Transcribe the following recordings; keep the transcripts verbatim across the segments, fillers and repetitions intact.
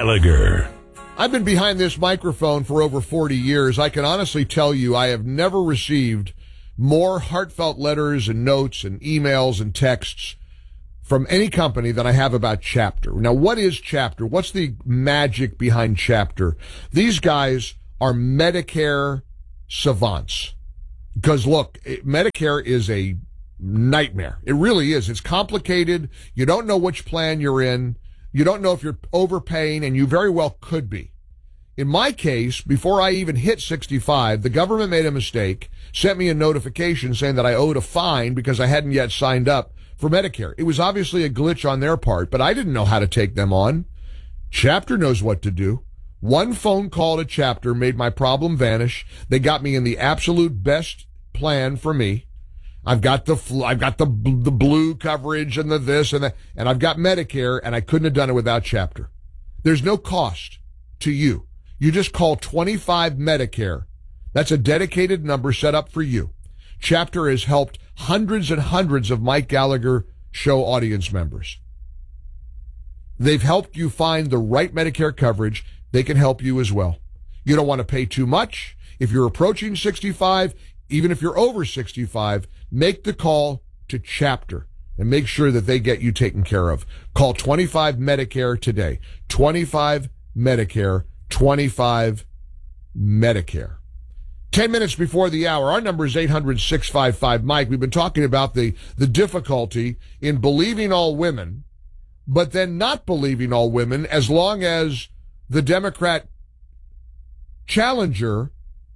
Gallagher. I've been behind this microphone for over forty years. I can honestly tell you I have never received more heartfelt letters and notes and emails and texts from any company than I have about Chapter. Now, what is Chapter? What's the magic behind Chapter? These guys are Medicare savants. Because, look, Medicare is a nightmare. It really is. It's complicated. You don't know which plan you're in. You don't know if you're overpaying, and you very well could be. In my case, before I even hit sixty-five, the government made a mistake, sent me a notification saying that I owed a fine because I hadn't yet signed up for Medicare. It was obviously a glitch on their part, but I didn't know how to take them on. Chapter knows what to do. One phone call to Chapter made my problem vanish. They got me in the absolute best plan for me. I've got the I've got the the blue coverage and the this and that, and I've got Medicare, and I couldn't have done it without Chapter. There's no cost to you. You just call twenty-five Medicare. That's a dedicated number set up for you. Chapter has helped hundreds and hundreds of Mike Gallagher show audience members. They've helped you find the right Medicare coverage. They can help you as well. You don't want to pay too much. If you're approaching sixty-five, even if you're over sixty-five, make the call to Chapter and make sure that they get you taken care of. Call twenty-five Medicare today. twenty-five Medicare. twenty-five Medicare. Ten minutes before the hour, our number is eight hundred, six five five, Mike. We've been talking about the, the difficulty in believing all women, but then not believing all women as long as the Democrat challenger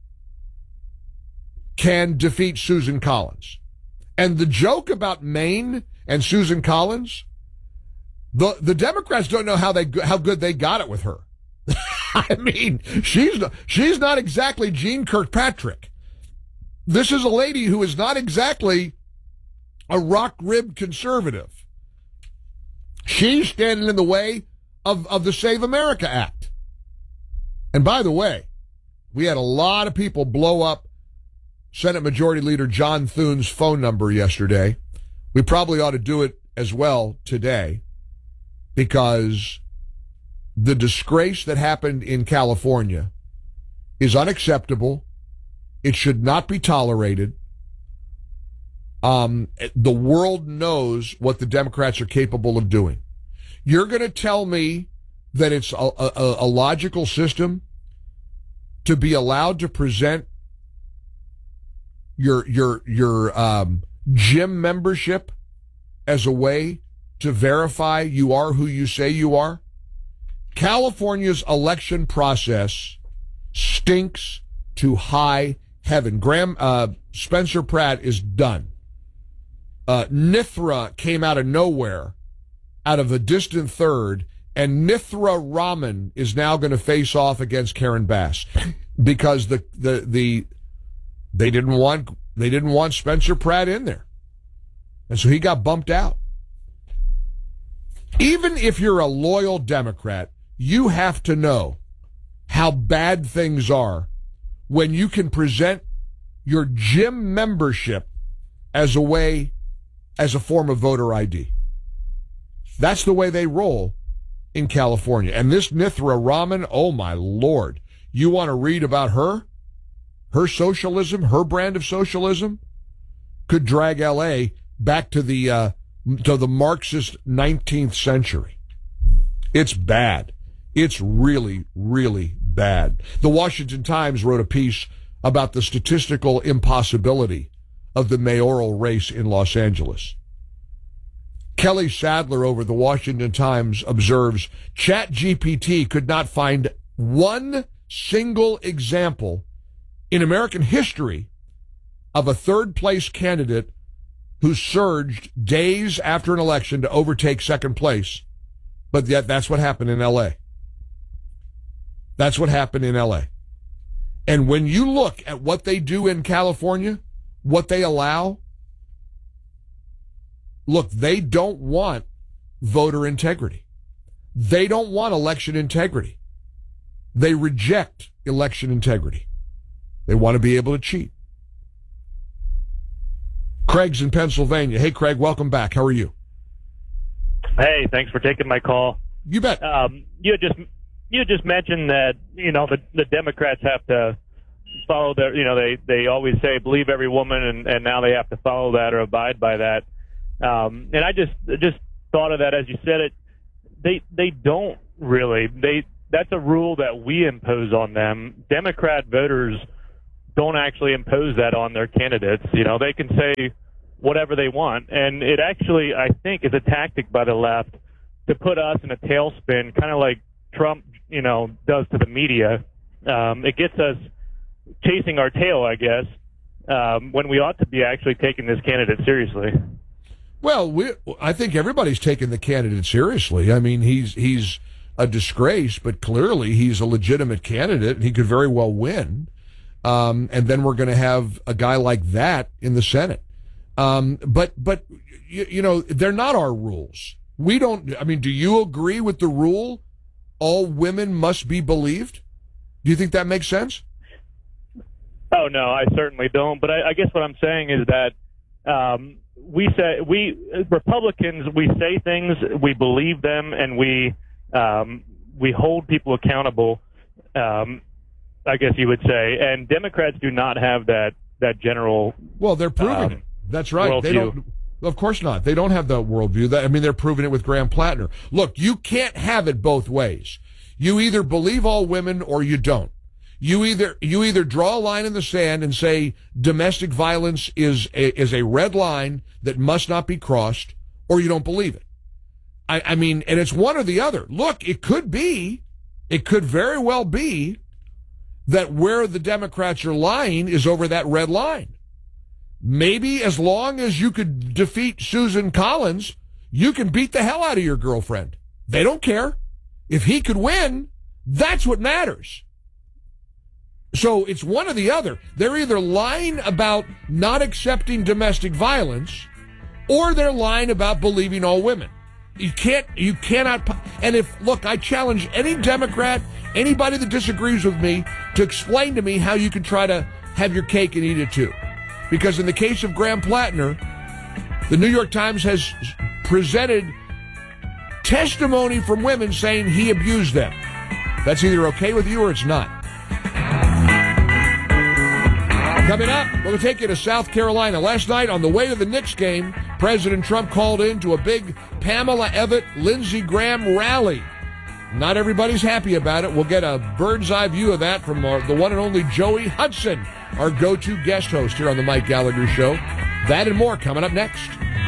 can defeat Susan Collins. And the joke about Maine and Susan Collins, the, the Democrats don't know how they how good they got it with her. I mean, she's she's not exactly Jean Kirkpatrick. This is a lady who is not exactly a rock-ribbed conservative. She's standing in the way of, of the Save America Act. And by the way, we had a lot of people blow up Senate Majority Leader John Thune's phone number yesterday. We probably ought to do it as well today, because the disgrace that happened in California is unacceptable. It should not be tolerated. Um, the world knows what the Democrats are capable of doing. You're going to tell me that it's a, a, a logical system to be allowed to present your your your um, gym membership as a way to verify you are who you say you are? California's election process stinks to high heaven. Graham uh, Spencer Pratt is done. Uh, Nithra came out of nowhere, out of a distant third, and Nithra Raman is now going to face off against Karen Bass because the the the they didn't want they didn't want Spencer Pratt in there, and so he got bumped out. Even if you're a loyal Democrat, you have to know how bad things are when you can present your gym membership as a way, as a form of voter I D. That's the way they roll in California. And this Nithra Raman, oh my Lord, you want to read about her? Her socialism, her brand of socialism, could drag L A back to the uh, to the Marxist nineteenth century. It's bad. It's really, really bad. The Washington Times wrote a piece about the statistical impossibility of the mayoral race in Los Angeles. Kelly Sadler over the Washington Times observes, ChatGPT could not find one single example in American history of a third-place candidate who surged days after an election to overtake second place. But yet that's what happened in L A. That's what happened in L A. And when you look at what they do in California, what they allow, look, they don't want voter integrity. They don't want election integrity. They reject election integrity. They want to be able to cheat. Craig's in Pennsylvania. Hey, Craig, welcome back. How are you? Hey, thanks for taking my call. You bet. Um, you had just you just mentioned that, you know, the, the Democrats have to follow their, you know, they, they always say believe every woman, and, and now they have to follow that or abide by that. Um, and I just just thought of that as you said it. They they don't really. They that's a rule that we impose on them. Democrat voters don't actually impose that on their candidates. You know, they can say whatever they want, and it actually, I think, is a tactic by the left to put us in a tailspin, kind of like Trump, you know, does to the media. Um, it gets us chasing our tail, I guess, um, when we ought to be actually taking this candidate seriously. Well, we, I think everybody's taking the candidate seriously. I mean, he's he's a disgrace, but clearly he's a legitimate candidate, and he could very well win. Um, and then we're going to have a guy like that in the Senate. Um, but, but you, you know, they're not our rules. We don't, I mean, do you agree with the rule, all women must be believed? Do you think that makes sense? Oh, no, I certainly don't. But I, I guess what I'm saying is that um, we say, we, Republicans, we say things, we believe them, and we, um, we hold people accountable, um, I guess you would say. And Democrats do not have that, that general. Well, they're proving um, it. That's right. Worldview. They don't. Of course not. They don't have the worldview. That I mean, they're proving it with Graham Plattner. Look, you can't have it both ways. You either believe all women or you don't. You either you either draw a line in the sand and say domestic violence is a, is a red line that must not be crossed, or you don't believe it. I, I mean, and it's one or the other. Look, it could be, it could very well be that where the Democrats are lying is over that red line. Maybe as long as you could defeat Susan Collins, you can beat the hell out of your girlfriend. They don't care. If he could win, that's what matters. So it's one or the other. They're either lying about not accepting domestic violence, or they're lying about believing all women. You can't, you cannot, and if, look, I challenge any Democrat, anybody that disagrees with me, to explain to me how you can try to have your cake and eat it too. Because in the case of Graham Plattner, the New York Times has presented testimony from women saying he abused them. That's either okay with you or it's not. Coming up, we're going to take you to South Carolina. Last night, on the way to the Knicks game, President Trump called in to a big Pamela Evitt, Lindsey Graham rally. Not everybody's happy about it. We'll get a bird's eye view of that from our, the one and only Joey Hudson, our go-to guest host here on the Mike Gallagher Show. That and more coming up next.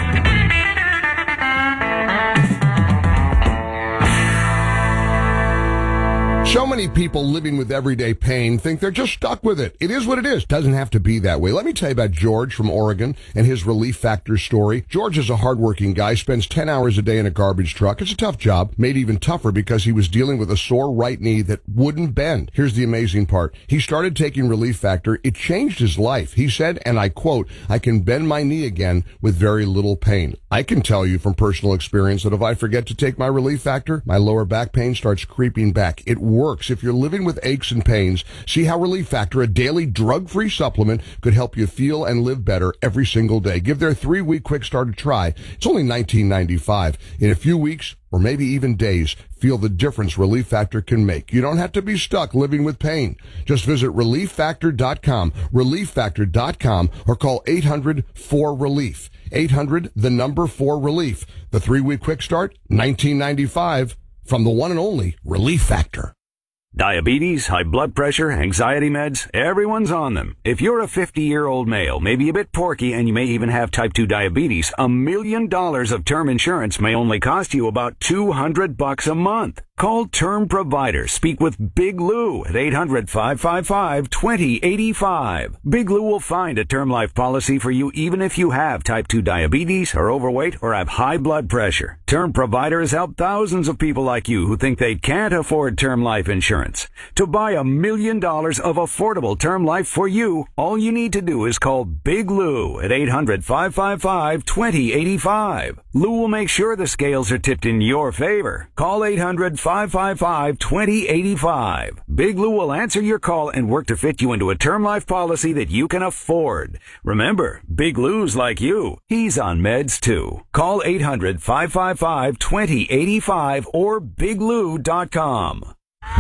So many people living with everyday pain think they're just stuck with it. It is what it is. Doesn't have to be that way. Let me tell you about George from Oregon and his Relief Factor story. George is a hardworking guy, spends ten hours a day in a garbage truck. It's a tough job, made even tougher because he was dealing with a sore right knee that wouldn't bend. Here's the amazing part. He started taking Relief Factor. It changed his life. He said, and I quote, "I can bend my knee again with very little pain." I can tell you from personal experience that if I forget to take my Relief Factor, my lower back pain starts creeping back. It works. If you're living with aches and pains, see how Relief Factor, a daily drug-free supplement, could help you feel and live better every single day. Give their three-week quick start a try. It's only nineteen ninety-five. In a few weeks, or maybe even days, feel the difference Relief Factor can make. You don't have to be stuck living with pain. Just visit relief factor dot com, relief factor dot com, or call eight hundred four relief. eight hundred, the number four relief. The three-week quick start, nineteen ninety-five, from the one and only Relief Factor. Diabetes, high blood pressure, anxiety meds, everyone's on them. If you're a fifty-year-old male, maybe a bit porky, and you may even have type two diabetes, a million dollars of term insurance may only cost you about two hundred bucks a month. Call Term Provider. Speak with Big Lou at eight hundred, five five five, two zero eight five. Big Lou will find a term life policy for you even if you have type two diabetes, are overweight, or have high blood pressure. Term Provider has helped thousands of people like you who think they can't afford term life insurance. To buy a million dollars of affordable term life for you, all you need to do is call Big Lou at eight hundred, five five five, two zero eight five. Lou will make sure the scales are tipped in your favor. Call eight hundred, five five five, two zero eight five. Big Lou will answer your call and work to fit you into a term life policy that you can afford. Remember, Big Lou's like you. He's on meds too. Call eight hundred, five five five, two zero eight five or big lou dot com.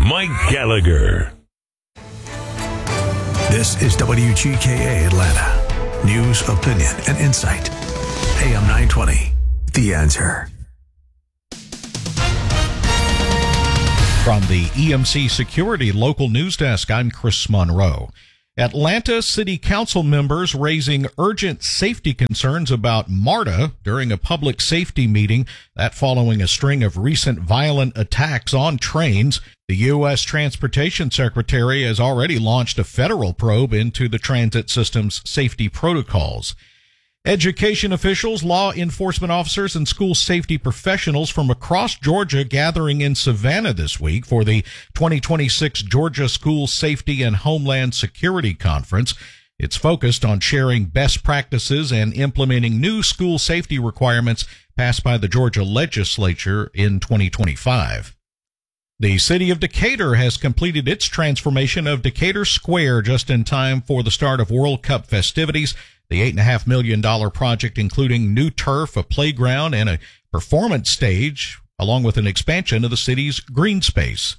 Mike Gallagher. This is W G K A Atlanta. News, opinion, and insight. A M nine twenty, The Answer. From the E M C Security Local News Desk, I'm Chris Monroe. Atlanta City Council members raising urgent safety concerns about MARTA during a public safety meeting, that following a string of recent violent attacks on trains. The U S Transportation Secretary has already launched a federal probe into the transit system's safety protocols. Education officials, law enforcement officers, and school safety professionals from across Georgia gathering in Savannah this week for the twenty twenty-six Georgia School Safety and Homeland Security Conference. It's focused on sharing best practices and implementing new school safety requirements passed by the Georgia legislature in twenty twenty-five. The city of Decatur has completed its transformation of Decatur Square just in time for the start of World Cup festivities. The eight point five million dollars project, including new turf, a playground, and a performance stage, along with an expansion of the city's green space.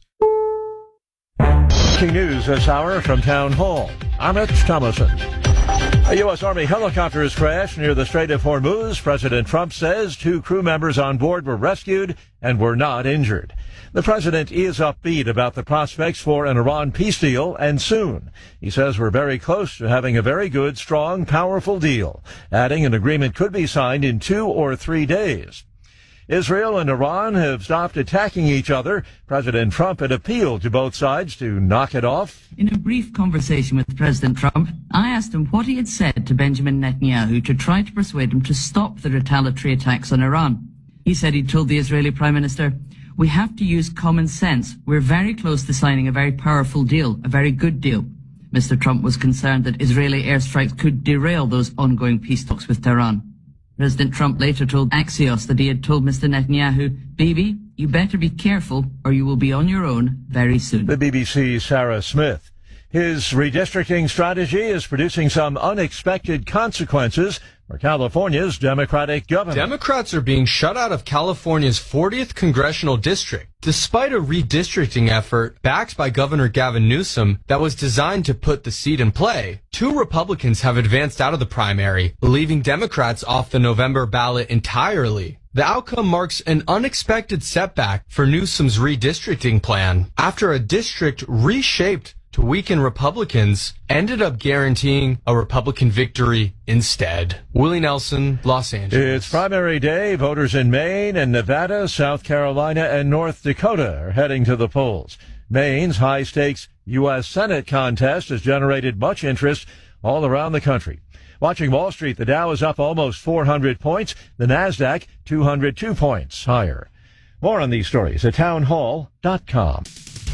Breaking news this hour from Town Hall. I'm Rich Thomason. A U S Army helicopter has crashed near the Strait of Hormuz. President Trump says two crew members on board were rescued and were not injured. The president is upbeat about the prospects for an Iran peace deal, and soon. He says we're very close to having a very good, strong, powerful deal, adding an agreement could be signed in two or three days. Israel and Iran have stopped attacking each other. President Trump had appealed to both sides to knock it off. In a brief conversation with President Trump, I asked him what he had said to Benjamin Netanyahu to try to persuade him to stop the retaliatory attacks on Iran. He said he'd told the Israeli Prime Minister, "We have to use common sense. We're very close to signing a very powerful deal, a very good deal." Mister Trump was concerned that Israeli airstrikes could derail those ongoing peace talks with Tehran. President Trump later told Axios that he had told Mister Netanyahu, "Bibi, you better be careful or you will be on your own very soon." The B B C's Sarah Smith. His redistricting strategy is producing some unexpected consequences for California's Democratic governor. Democrats are being shut out of California's fortieth congressional district, despite a redistricting effort backed by Governor Gavin Newsom that was designed to put the seat in play. Two Republicans have advanced out of the primary, leaving Democrats off the November ballot entirely. The outcome marks an unexpected setback for Newsom's redistricting plan after a district reshaped to weaken Republicans ended up guaranteeing a Republican victory instead. Willie Nelson, Los Angeles. It's primary day. Voters in Maine and Nevada, South Carolina, and North Dakota are heading to the polls. Maine's high-stakes U S Senate contest has generated much interest all around the country. Watching Wall Street, the Dow is up almost four hundred points, the NASDAQ two hundred two points higher. More on these stories at townhall dot com.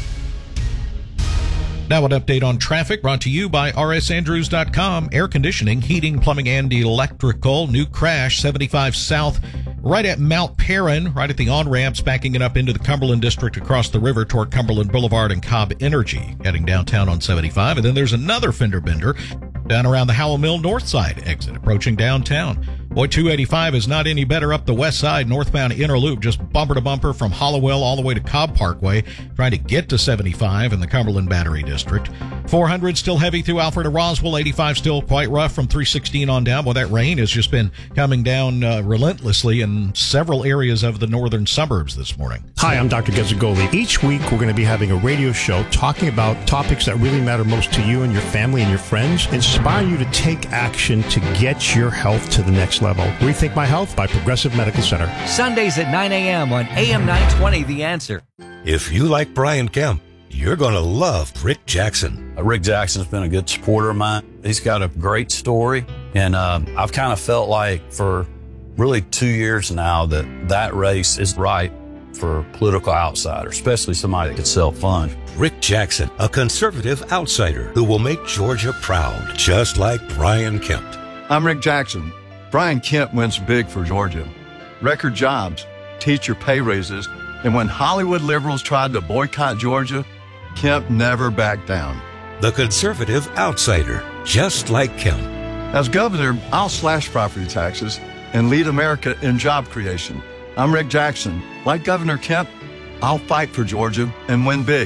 Now an update on traffic brought to you by R S Andrews dot com. Air conditioning, heating, plumbing, and electrical. New crash, seventy-five South, right at Mount Perrin, right at the on-ramps, backing it up into the Cumberland District across the river toward Cumberland Boulevard and Cobb Energy, heading downtown on seventy-five. And then there's another fender bender down around the Howell Mill North Side exit, approaching downtown. Boy, two eighty-five is not any better up the west side. Northbound inner loop, just bumper to bumper from Hollowell all the way to Cobb Parkway, trying to get to seventy-five in the Cumberland Battery District. four hundred still heavy through Alfred to Roswell. eighty-five still quite rough from three sixteen on down. Well, that rain has just been coming down uh, relentlessly in several areas of the northern suburbs this morning. Hi, I'm Doctor Gazzagoli. Each week we're going to be having a radio show talking about topics that really matter most to you and your family and your friends. Inspire you to take action to get your health to the next level. Rethink My Health by Progressive Medical Center. Sundays at nine a.m. on A M nine twenty, The Answer. If you like Brian Kemp, you're going to love Rick Jackson. Uh, Rick Jackson's been a good supporter of mine. He's got a great story, and uh, I've kind of felt like for really two years now that that race is right for political outsiders, especially somebody that could sell funds. Rick Jackson, a conservative outsider who will make Georgia proud, just like Brian Kemp. I'm Rick Jackson. Brian Kemp wins big for Georgia. Record jobs, teacher pay raises, and when Hollywood liberals tried to boycott Georgia, Kemp never backed down. The conservative outsider, just like Kemp. As governor, I'll slash property taxes and lead America in job creation. I'm Rick Jackson. Like Governor Kemp, I'll fight for Georgia and win big.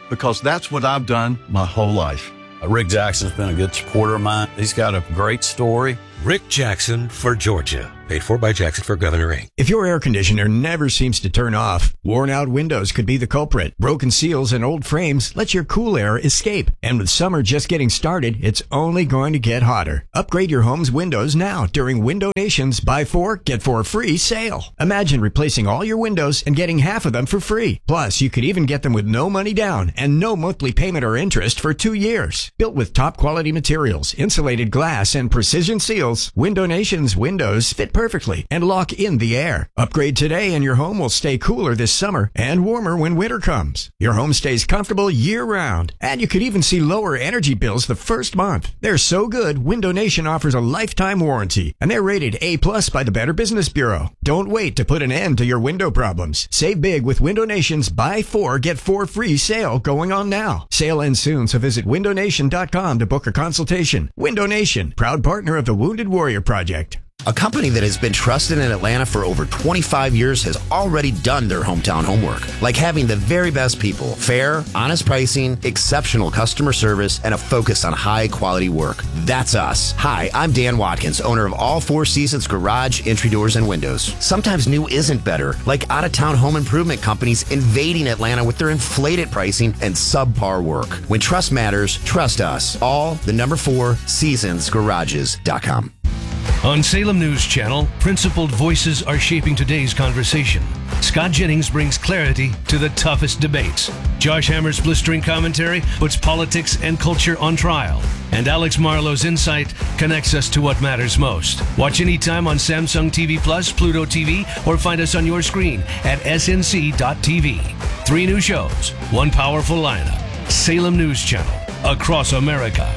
because that's what I've done my whole life. Uh, Rick Jackson's been a good supporter of mine. He's got a great story. Rick Jackson for Georgia. Paid for by Jackson for Governor Incorporated. If your air conditioner never seems to turn off, worn out windows could be the culprit. Broken seals and old frames let your cool air escape. And with summer just getting started, it's only going to get hotter. Upgrade your home's windows now during Window Nation's Buy Four, Get Four Free sale. Imagine replacing all your windows and getting half of them for free. Plus, you could even get them with no money down and no monthly payment or interest for two years. Built with top quality materials, insulated glass, and precision seals, Window Nation's windows fit perfectly and lock in the air. Upgrade today and your home will stay cooler this summer and warmer when winter comes. Your home stays comfortable year-round, and you could even see lower energy bills the first month. They're so good, Window Nation offers a lifetime warranty, and they're rated A plus by the Better Business Bureau. Don't wait to put an end to your window problems. Save big with Window Nation's Buy Four, Get Four Free sale going on now. Sale ends soon, so visit window nation dot com to book a consultation. Window Nation, proud partner of the Wounded Warrior Project. A company that has been trusted in Atlanta for over twenty-five years has already done their hometown homework, like having the very best people, fair, honest pricing, exceptional customer service, and a focus on high-quality work. That's us. Hi, I'm Dan Watkins, owner of All Four Seasons Garage, Entry Doors, and Windows. Sometimes new isn't better, like out-of-town home improvement companies invading Atlanta with their inflated pricing and subpar work. When trust matters, trust us. All the number four seasons garages dot com. On Salem News Channel, principled voices are shaping today's conversation. Scott Jennings brings clarity to the toughest debates. Josh Hammer's blistering commentary puts politics and culture on trial. And Alex Marlowe's insight connects us to what matters most. Watch anytime on Samsung T V Plus, Pluto T V, or find us on your screen at S N C dot T V. Three new shows, one powerful lineup. Salem News Channel, across America.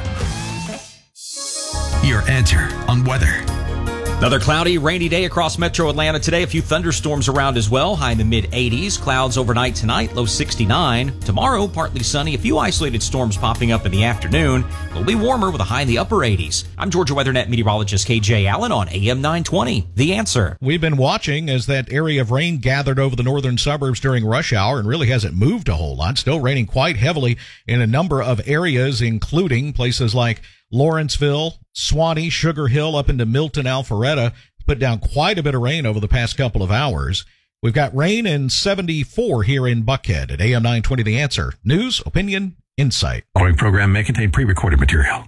Your answer on weather. Another cloudy, rainy day across metro Atlanta today. A few thunderstorms around as well. High in the mid eighties. Clouds overnight tonight, low sixty-nine. Tomorrow, partly sunny. A few isolated storms popping up in the afternoon. It'll be warmer with a high in the upper eighties. I'm Georgia WeatherNet meteorologist K J Allen on A M nine twenty. The Answer. We've been watching as that area of rain gathered over the northern suburbs during rush hour and really hasn't moved a whole lot. Still raining quite heavily in a number of areas, including places like Lawrenceville, Swanee, Sugar Hill, up into Milton, Alpharetta. Put down quite a bit of rain over the past couple of hours. We've got rain in seventy-four here in Buckhead at A M nine twenty. The Answer. News, opinion, insight. Following program may contain pre-recorded material.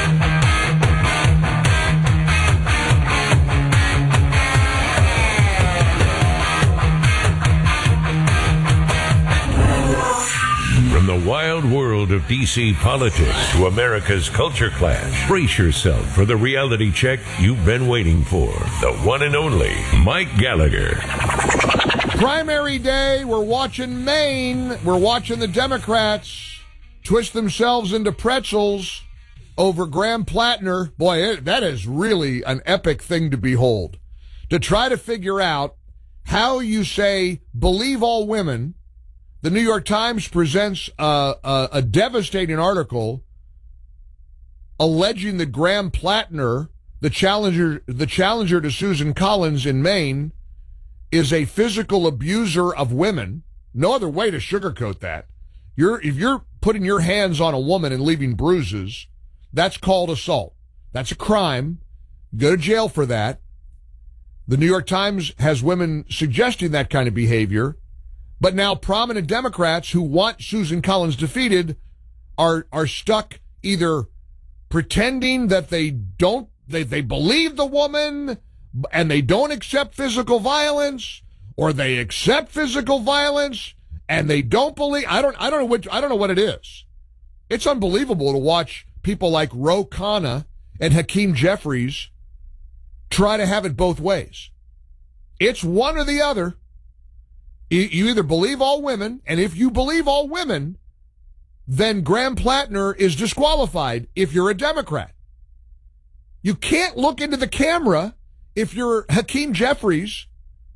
From the wild world of D C politics to America's culture clash, brace yourself for the reality check you've been waiting for. The one and only Mike Gallagher. Primary day, we're watching Maine. We're watching the Democrats twist themselves into pretzels over Graham Plattner. Boy, it, that is really an epic thing to behold. To try to figure out how you say, believe all women. The New York Times presents a, a, a devastating article alleging that Graham Plattner, the challenger, the challenger to Susan Collins in Maine, is a physical abuser of women. No other way to sugarcoat that. You're, if you're putting your hands on a woman and leaving bruises, that's called assault. That's a crime. Go to jail for that. The New York Times has women suggesting that kind of behavior. But now prominent Democrats who want Susan Collins defeated are are stuck either pretending that they don't they, they believe the woman and they don't accept physical violence, or they accept physical violence and they don't believe. I don't I don't know which I don't know what it is. It's unbelievable to watch people like Ro Khanna and Hakeem Jeffries try to have it both ways. It's one or the other. You either believe all women, and if you believe all women, then Graham Plattner is disqualified if you're a Democrat. You can't look into the camera if you're Hakeem Jeffries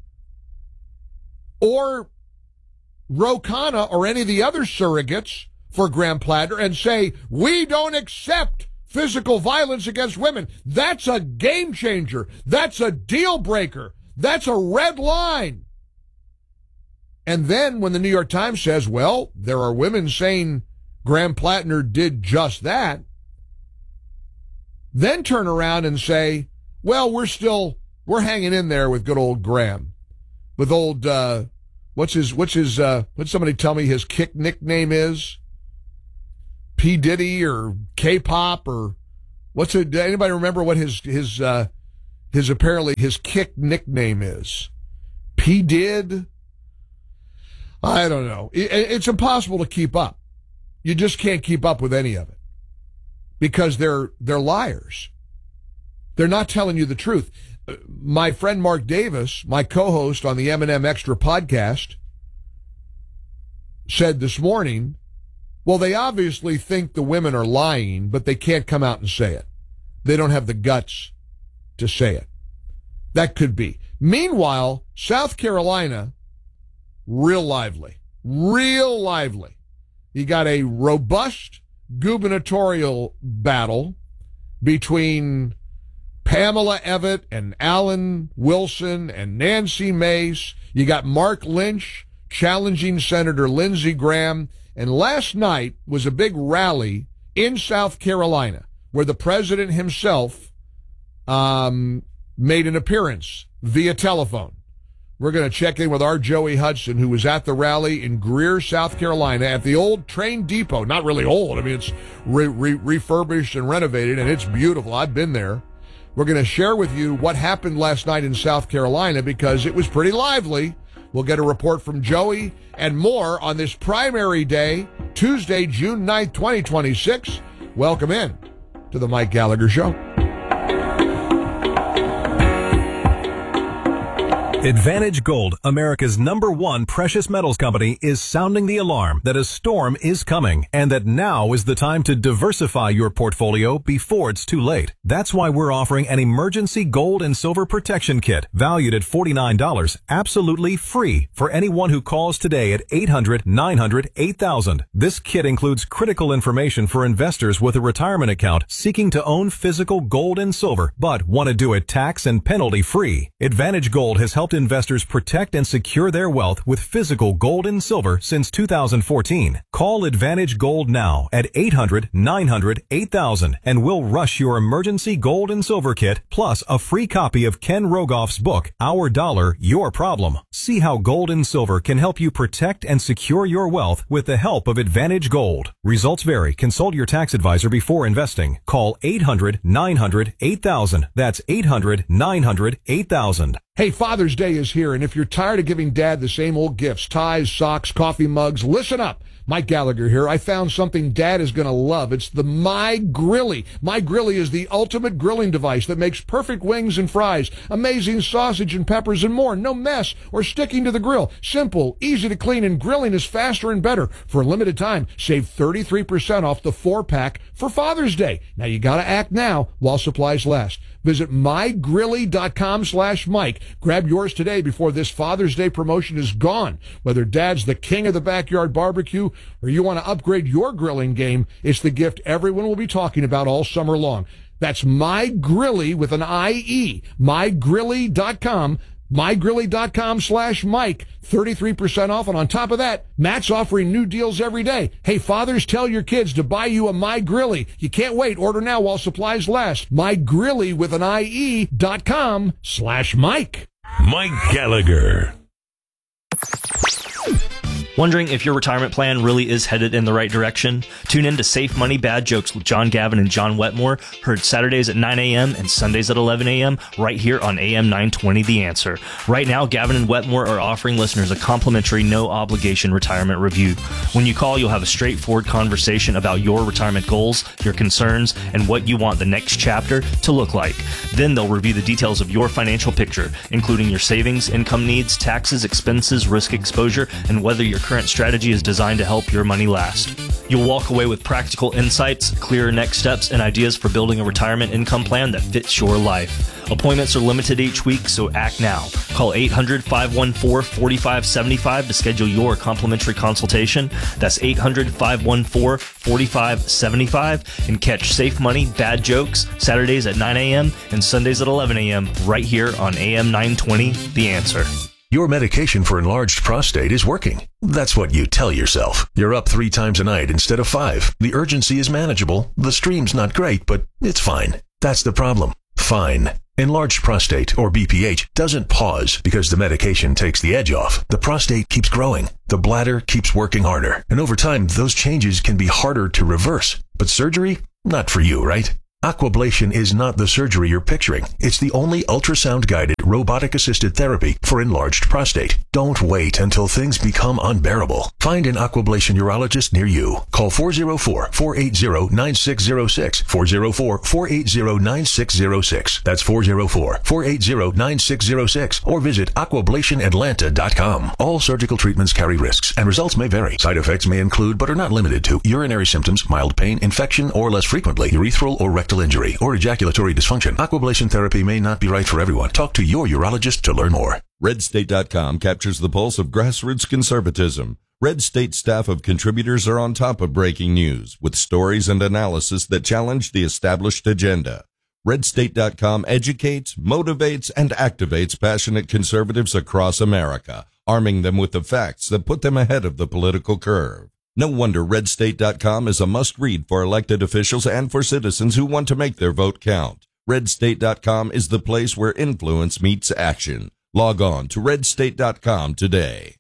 or Ro Khanna or any of the other surrogates for Graham Plattner and say, we don't accept physical violence against women. That's a game changer. That's a deal breaker. That's a red line. And then when the New York Times says, well, there are women saying Graham Plattner did just that, then turn around and say, well, we're still, we're hanging in there with good old Graham. With old, uh, what's his, what's his, uh, what's somebody tell me his kick nickname is? P. Diddy or K-pop or what's it, anybody remember what his, his, uh, his apparently his kick nickname is? P. Did? I don't know. It, it's impossible to keep up. You just can't keep up with any of it because they're, they're liars. They're not telling you the truth. My friend Mark Davis, my co-host on the M and M Extra podcast, said this morning, well, they obviously think the women are lying, but they can't come out and say it. They don't have the guts to say it. That could be. Meanwhile, South Carolina, real lively, real lively. You got a robust gubernatorial battle between Pamela Evette and Alan Wilson and Nancy Mace. You got Mark Lynch challenging Senator Lindsey Graham. And last night was a big rally in South Carolina where the president himself um, made an appearance via telephone. We're going to check in with our Joey Hudson, who was at the rally in Greer, South Carolina, at the old train depot. Not really old. I mean, it's re- re- refurbished and renovated, and it's beautiful. I've been there. We're going to share with you what happened last night in South Carolina because it was pretty lively. We'll get a report from Joey and more on this primary day, Tuesday, June ninth, twenty twenty-six. Welcome in to the Mike Gallagher Show. Advantage Gold, America's number one precious metals company, is sounding the alarm that a storm is coming and that now is the time to diversify your portfolio before it's too late. That's why we're offering an emergency gold and silver protection kit valued at forty-nine dollars, absolutely free for anyone who calls today at eight hundred, nine hundred, eight thousand. This kit includes critical information for investors with a retirement account seeking to own physical gold and silver but want to do it tax and penalty free. Advantage Gold has helped investors protect and secure their wealth with physical gold and silver since two thousand fourteen. Call Advantage Gold now at eight hundred, nine hundred, eight thousand and we'll rush your emergency gold and silver kit plus a free copy of Ken Rogoff's book, Our Dollar, Your Problem. See how gold and silver can help you protect and secure your wealth with the help of Advantage Gold. Results vary. Consult your tax advisor before investing. Call eight hundred, nine hundred, eight thousand. That's eight hundred, nine hundred, eight thousand. Hey, Father's Day is here, and if you're tired of giving Dad the same old gifts, ties, socks, coffee mugs, listen up. Mike Gallagher here. I found something Dad is going to love. It's the My Grilly. My Grilly is the ultimate grilling device that makes perfect wings and fries, amazing sausage and peppers and more. No mess or sticking to the grill. Simple, easy to clean, and grilling is faster and better. For a limited time, save thirty-three percent off the four-pack for Father's Day. Now, you got to act now while supplies last. Visit mygrilly.com slash Mike. Grab yours today before this Father's Day promotion is gone. Whether Dad's the king of the backyard barbecue or you want to upgrade your grilling game, it's the gift everyone will be talking about all summer long. That's MyGrilly with an I E. mygrilly dot com. mygrilly.com slash Mike. thirty-three percent off. And on top of that, Matt's offering new deals every day. Hey, fathers, tell your kids to buy you a My Grilly. You can't wait. Order now while supplies last. MyGrilly with an I E dot com slash Mike. Mike Gallagher. Wondering if your retirement plan really is headed in the right direction? Tune in to Safe Money Bad Jokes with John Gavin and John Wetmore, heard Saturdays at nine a.m. and Sundays at eleven a.m. right here on A M nine twenty The Answer. Right now, Gavin and Wetmore are offering listeners a complimentary no-obligation retirement review. When you call, you'll have a straightforward conversation about your retirement goals, your concerns, and what you want the next chapter to look like. Then they'll review the details of your financial picture, including your savings, income needs, taxes, expenses, risk exposure, and whether your current strategy is designed to help your money last. You'll walk away with practical insights, clearer next steps, and ideas for building a retirement income plan that fits your life. Appointments are limited each week, so act now. Call eight hundred, five one four, four five seven five to schedule your complimentary consultation. That's eight hundred, five one four, four five seven five and catch Safe Money Bad Jokes Saturdays at nine a.m. and Sundays at eleven a.m. right here on A M nine twenty The Answer. Your medication for enlarged prostate is working. That's what you tell yourself. You're up three times a night instead of five. The urgency is manageable. The stream's not great, but it's fine. That's the problem. Fine. Enlarged prostate, or B P H, doesn't pause because the medication takes the edge off. The prostate keeps growing. The bladder keeps working harder. And over time, those changes can be harder to reverse. But surgery? Not for you, right? Aquablation is not the surgery you're picturing. It's the only ultrasound-guided, robotic-assisted therapy for enlarged prostate. Don't wait until things become unbearable. Find an Aquablation urologist near you. Call four oh four, four eight zero, nine six zero six, four oh four, four eight zero, nine six zero six. That's four oh four, four eight zero, nine six zero six, or visit aquablation atlanta dot com. All surgical treatments carry risks, and results may vary. Side effects may include, but are not limited to, urinary symptoms, mild pain, infection, or less frequently, urethral or rectal injury, or ejaculatory dysfunction. Aquablation therapy may not be right for everyone. Talk to your urologist to learn more. red state dot com captures the pulse of grassroots conservatism. Red State staff of contributors are on top of breaking news with stories and analysis that challenge the established agenda. red state dot com educates, motivates, and activates passionate conservatives across America, arming them with the facts that put them ahead of the political curve. No wonder red state dot com is a must-read for elected officials and for citizens who want to make their vote count. red state dot com is the place where influence meets action. Log on to red state dot com today.